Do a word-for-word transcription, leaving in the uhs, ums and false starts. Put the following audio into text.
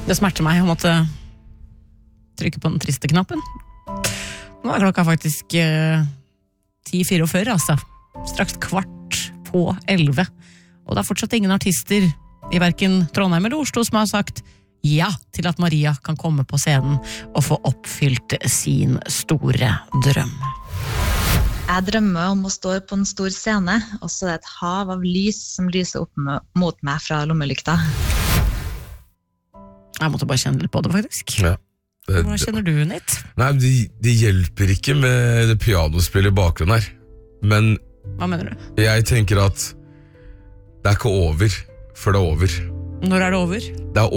Det smerter meg å måtte trykke på den triste knappen. Nå er klokka faktisk eh, ti førtifire, altså. Straks kvart på elleve. Og det er fortsatt ingen artister i hverken Trondheim eller Oslo som har sagt ja til at Maria kan komme på scenen og få oppfylt sin store drøm. Jeg drømmer om å stå på en stor scene, og så er det et hav av lys som lyser opp mot meg fra lommelykta. Jeg måtte bare kjenne litt på det, faktisk. Ja. Det, Hvordan kjenner du, Nitt? Nei, det, det hjelper ikke med det pianospillet i bakgrunnen her. Men Hva mener du? jeg tenker at det er ikke over før det er over. Når er det over? Det er